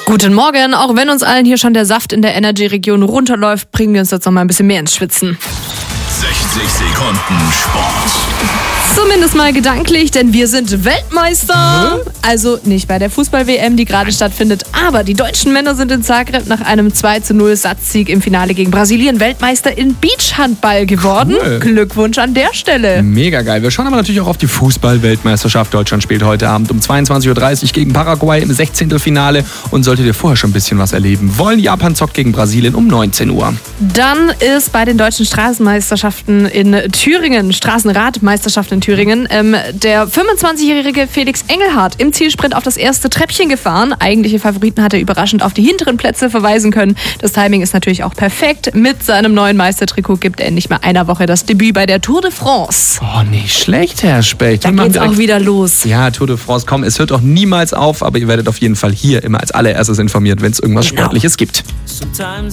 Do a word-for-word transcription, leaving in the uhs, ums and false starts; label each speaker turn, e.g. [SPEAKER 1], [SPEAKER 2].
[SPEAKER 1] Guten Morgen, auch wenn uns allen hier schon der Saft in der Energy-Region runterläuft, bringen wir uns jetzt noch mal ein bisschen mehr ins Schwitzen.
[SPEAKER 2] sechzig Sekunden Sport.
[SPEAKER 1] Zumindest mal gedanklich, denn wir sind Weltmeister. Mhm. Also nicht bei der Fußball-W M, die gerade stattfindet, aber die deutschen Männer sind in Zagreb nach einem zwei zu null Satzsieg im Finale gegen Brasilien Weltmeister in Beachhandball geworden. Cool. Glückwunsch an der Stelle.
[SPEAKER 3] Mega geil. Wir schauen aber natürlich auch auf die Fußball-Weltmeisterschaft. Deutschland spielt heute Abend um zweiundzwanzig Uhr dreißig gegen Paraguay im Sechzehntelfinale. Und solltet ihr vorher schon ein bisschen was erleben wollen, Japan zockt gegen Brasilien um neunzehn Uhr.
[SPEAKER 1] Dann ist bei den deutschen Straßenmeisterschaften in Thüringen, Straßenradmeisterschaften in Thüringen, ähm, der fünfundzwanzigjährige Felix Engelhardt im Zielsprint auf das erste Treppchen gefahren. Eigentliche Favoriten hat er überraschend auf die hinteren Plätze verweisen können. Das Timing ist natürlich auch perfekt. Mit seinem neuen Meistertrikot gibt er in nicht mehr einer Woche das Debüt bei der Tour de France.
[SPEAKER 3] Oh, nicht schlecht, Herr Specht.
[SPEAKER 1] Da geht's auch wieder los.
[SPEAKER 3] Ja, Tour de France, komm, es hört auch niemals auf, aber ihr werdet auf jeden Fall hier immer als allererstes informiert, wenn es irgendwas
[SPEAKER 1] Genau.
[SPEAKER 3] Sportliches gibt.